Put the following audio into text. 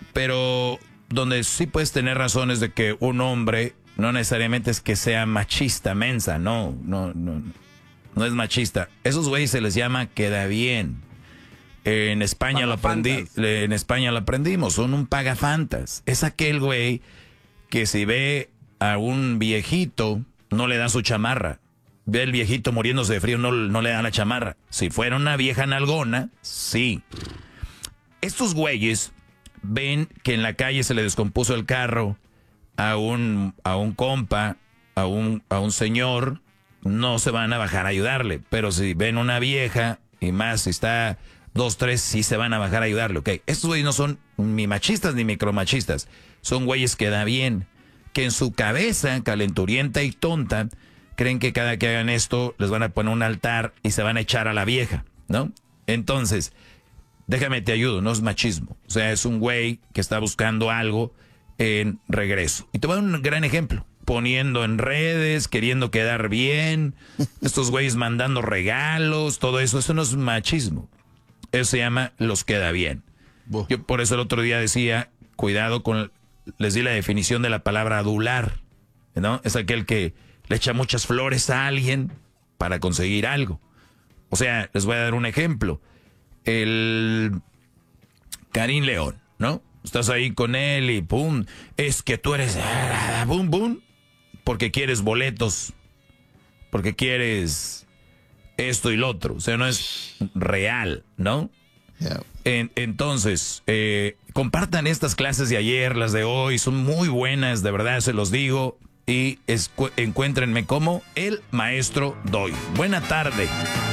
Pero donde sí puedes tener razones de que un hombre no necesariamente es que sea machista, mensa, no es machista. Esos güeyes se les llama queda bien. En España lo aprendimos, son un pagafantas. Es aquel güey que si ve a un viejito, no le da su chamarra. Ve al viejito muriéndose de frío, no le da la chamarra. Si fuera una vieja nalgona, sí. Estos güeyes ven que en la calle se le descompuso el carro a un compa, a un señor, no se van a bajar a ayudarle. Pero si ven una vieja, y más si está 2, 3, sí se van a bajar a ayudarle. Ok, estos güeyes no son ni machistas ni micromachistas. Son güeyes que da bien. Que en su cabeza, calenturienta y tonta, creen que cada que hagan esto les van a poner un altar y se van a echar a la vieja, ¿no? Entonces, déjame te ayudo, no es machismo. O sea, es un güey que está buscando algo en regreso. Y te voy a dar un gran ejemplo. Poniendo en redes, queriendo quedar bien, estos güeyes mandando regalos, todo eso no es machismo. Eso se llama los queda bien. Yo por eso el otro día decía, cuidado con, les di la definición de la palabra adular, ¿no? Es aquel que le echa muchas flores a alguien para conseguir algo. O sea, les voy a dar un ejemplo. El Karim León, ¿no? Estás ahí con él y pum, es que tú eres bum bum, porque quieres boletos, porque quieres esto y lo otro. O sea, no es real, ¿no? Yeah. Entonces, compartan estas clases de ayer, las de hoy, son muy buenas, de verdad, se los digo. Y encuéntrenme como el maestro Doy. Buena tarde.